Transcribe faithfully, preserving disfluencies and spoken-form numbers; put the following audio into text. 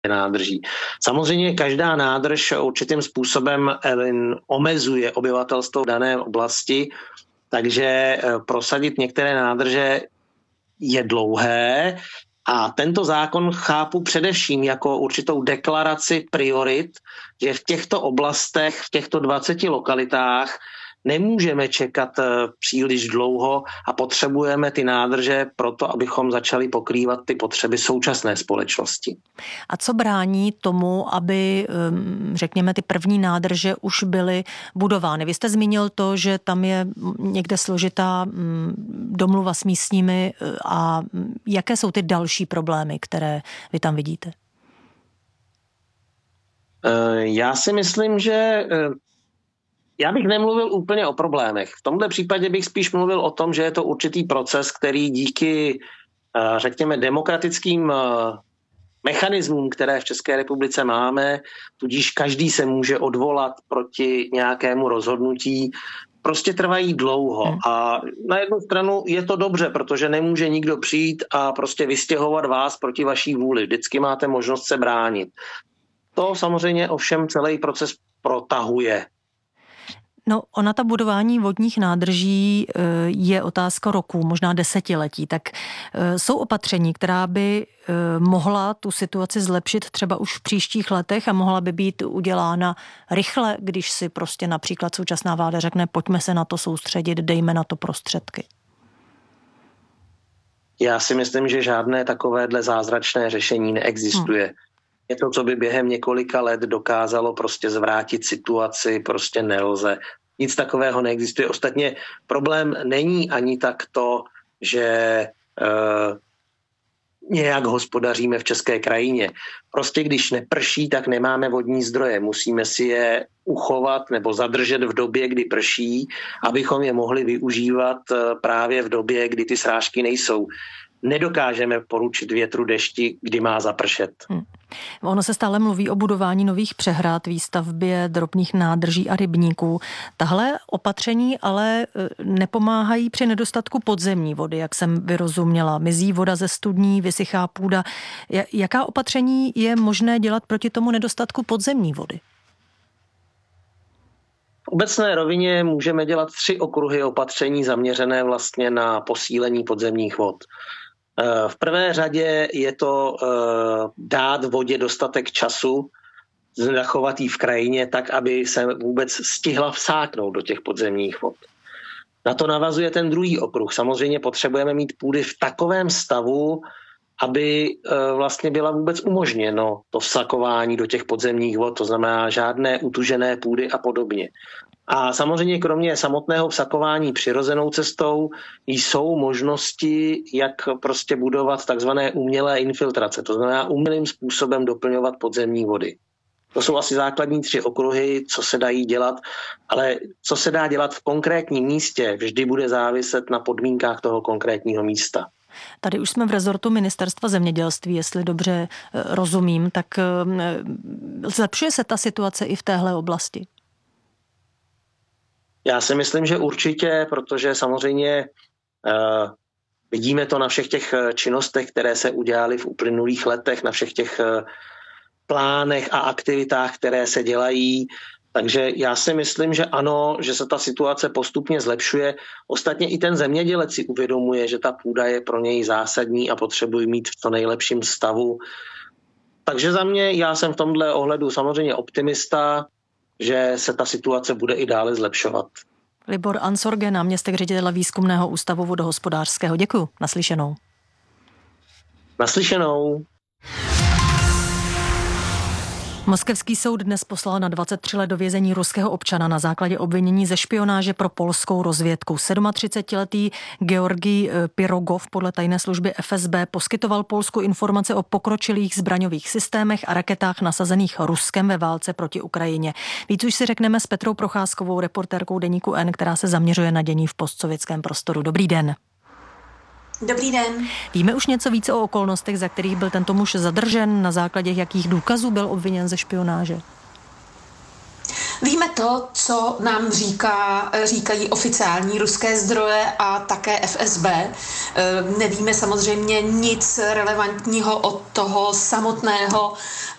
nádrží. Samozřejmě každá nádrž určitým způsobem omezuje obyvatelstvo v dané oblasti, takže prosadit některé nádrže je dlouhé a tento zákon chápu především jako určitou deklaraci priorit, že v těchto oblastech, v těchto dvaceti lokalitách nemůžeme čekat příliš dlouho a potřebujeme ty nádrže proto, abychom začali pokrývat ty potřeby současné společnosti. A co brání tomu, aby, řekněme, ty první nádrže už byly budovány? Vy jste zmínil to, že tam je někde složitá domluva s místními a jaké jsou ty další problémy, které vy tam vidíte? Já si myslím, že Já bych nemluvil úplně o problémech. V tomto případě bych spíš mluvil o tom, že je to určitý proces, který díky, řekněme, demokratickým mechanismům, které v České republice máme, tudíž každý se může odvolat proti nějakému rozhodnutí, prostě trvají dlouho. Hmm. A na jednu stranu je to dobře, protože nemůže nikdo přijít a prostě vystěhovat vás proti vaší vůli. Vždycky máte možnost se bránit. To samozřejmě ovšem celý proces protahuje. No, ona ta budování vodních nádrží je otázka roku, možná desetiletí, tak jsou opatření, která by mohla tu situaci zlepšit třeba už v příštích letech a mohla by být udělána rychle, když si prostě například současná vláda řekne, pojďme se na to soustředit, dejme na to prostředky. Já si myslím, že žádné takovéhle zázračné řešení neexistuje. Hmm. Je to, co by během několika let dokázalo prostě zvrátit situaci, prostě nelze. Nic takového neexistuje. Ostatně problém není ani tak to, že e, nějak hospodaříme v české krajině. Prostě když neprší, tak nemáme vodní zdroje. Musíme si je uchovat nebo zadržet v době, kdy prší, abychom je mohli využívat právě v době, kdy ty srážky nejsou. Nedokážeme poručit větru, dešti, kdy má zapršet. Hmm. Ono se stále mluví o budování nových přehrad, výstavbě drobných nádrží a rybníků. Tahle opatření ale nepomáhají při nedostatku podzemní vody, jak jsem vyrozuměla. Mizí voda ze studní, vysychá půda. Jaká opatření je možné dělat proti tomu nedostatku podzemní vody? V obecné rovině můžeme dělat tři okruhy opatření zaměřené vlastně na posílení podzemních vod. V prvé řadě je to dát vodě dostatek času, zachovat ji v krajině tak, aby se vůbec stihla vsáknout do těch podzemních vod. Na to navazuje ten druhý okruh. Samozřejmě potřebujeme mít půdy v takovém stavu, aby vlastně byla vůbec umožněno to vsakování do těch podzemních vod, to znamená žádné utužené půdy a podobně. A samozřejmě kromě samotného vsakování přirozenou cestou jsou možnosti, jak prostě budovat takzvané umělé infiltrace, to znamená umělým způsobem doplňovat podzemní vody. To jsou asi základní tři okruhy, co se dají dělat, ale co se dá dělat v konkrétním místě, vždy bude záviset na podmínkách toho konkrétního místa. Tady už jsme v rezortu Ministerstva zemědělství, jestli dobře rozumím, tak zlepšuje se ta situace i v téhle oblasti? Já si myslím, že určitě, protože samozřejmě uh, vidíme to na všech těch činnostech, které se udělaly v uplynulých letech, na všech těch uh, plánech a aktivitách, které se dělají. Takže já si myslím, že ano, že se ta situace postupně zlepšuje. Ostatně i ten zemědělec si uvědomuje, že ta půda je pro něj zásadní a potřebuje mít v co nejlepším stavu. Takže za mě, já jsem v tomhle ohledu samozřejmě optimista, že se ta situace bude i dále zlepšovat. Libor Ansorge, náměstek ředitele Výzkumného ústavu vodohospodářského. Děkuju. Naslyšenou. Naslyšenou. Moskevský soud dnes poslal na dvacet tři let do vězení ruského občana na základě obvinění ze špionáže pro polskou rozvědku. třicetisedmiletý Georgij Pirogov podle tajné služby F S B poskytoval Polsku informace o pokročilých zbraňových systémech a raketách nasazených Ruskem ve válce proti Ukrajině. Víc už si řekneme s Petrou Procházkovou, reportérkou deníku N, která se zaměřuje na dění v postsovětském prostoru. Dobrý den. Dobrý den. Víme už něco více o okolnostech, za kterých byl tento muž zadržen, na základě jakých důkazů byl obviněn ze špionáže? Víme to, co nám říká, říkají oficiální ruské zdroje a také F S B. Nevíme samozřejmě nic relevantního od toho samotného